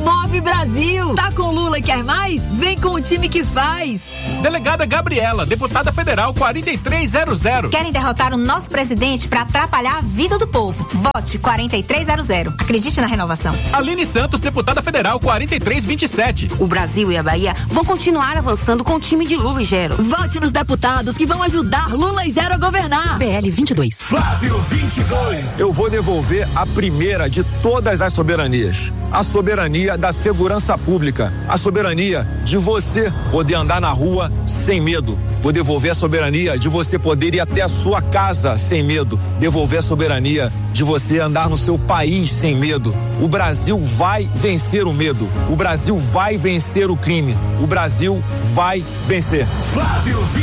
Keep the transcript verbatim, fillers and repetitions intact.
Move Brasil. Tá com Lula e quer mais? Vem com o time que faz. Delegada Gabriela, deputada federal quarenta e três zero zero. Querem derrotar o nosso presidente para atrapalhar a vida do povo. Vote quarenta e três zero zero. Acredite na renovação. Aline Santos, deputada federal quarenta e três vinte e sete. O Brasil e a Bahia vão continuar avançando com o time de Lula e Gero. Vote nos deputados que vão ajudar Lula e Gero a governar. P L vinte e dois. Flávio vinte e dois. Eu vou devolver a primeira de todas as soberanias. A soberania da segurança pública. A soberania de você poder andar na rua sem medo. Vou devolver a soberania de você poder ir até a sua casa sem medo. Devolver a soberania de você andar no seu país sem medo. O Brasil vai vencer o medo. O Brasil vai vencer o crime. O Brasil vai vencer. Flávio